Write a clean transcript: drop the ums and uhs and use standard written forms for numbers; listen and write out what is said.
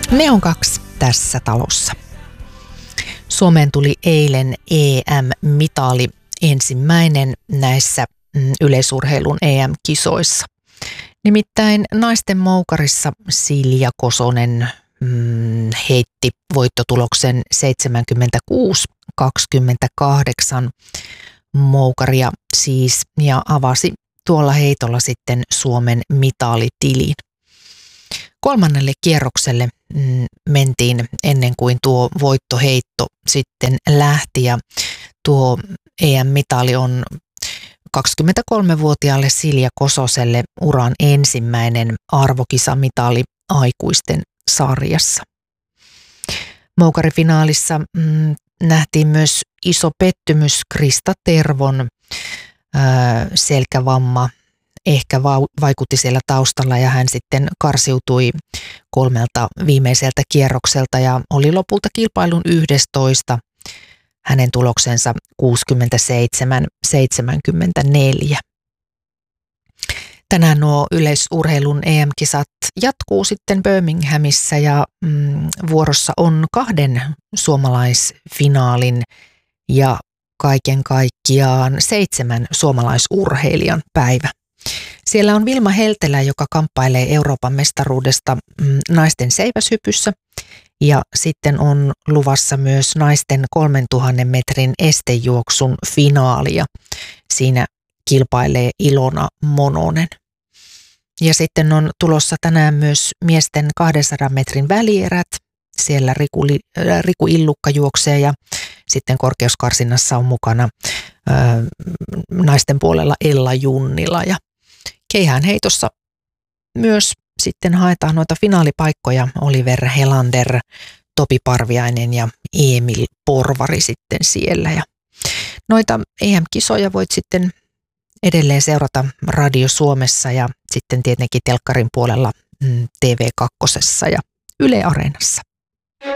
Ne on kaksi tässä talossa. Suomeen tuli eilen EM-mitali, ensimmäinen näissä yleisurheilun EM-kisoissa. Nimittäin naisten moukarissa Silja Kosonen heitti voittotuloksen 76-28 moukaria siis ja avasi tuolla heitolla sitten Suomen mitalitilin. Kolmannelle kierrokselle mentiin ennen kuin tuo voittoheitto sitten lähti ja tuo EM-mitali on 23-vuotiaalle Silja Kososelle uran ensimmäinen arvokisamitali aikuisten sarjassa. Moukarifinaalissa nähtiin myös iso pettymys. Krista Tervon selkävamma ehkä vaikutti siellä taustalla ja hän sitten karsiutui 3 viimeiseltä kierrokselta ja oli lopulta kilpailun 11. Hänen tuloksensa 67-74. Tänään nuo yleisurheilun EM-kisat jatkuu sitten Birminghamissa ja vuorossa on 2 suomalaisfinaalin ja kaiken kaikkiaan 7 suomalaisurheilijan päivä. Siellä on Vilma Heltelä, joka kamppailee Euroopan mestaruudesta naisten seiväshypyssä ja sitten on luvassa myös naisten 3000 metrin estejuoksun finaalia. Siinä kilpailee Ilona Mononen. Ja sitten on tulossa tänään myös miesten 200 metrin välierät. Siellä Riku Illukka juoksee ja sitten korkeuskarsinnassa on mukana naisten puolella Ella Junnila. Ja keihäänheitossa myös sitten haetaan noita finaalipaikkoja. Oliver Helander, Topi Parviainen ja Emil Porvari sitten siellä. Ja noita EM-kisoja voit sitten edelleen seurata Radio Suomessa ja sitten tietenkin telkkarin puolella TV2 ja Yle Areenassa.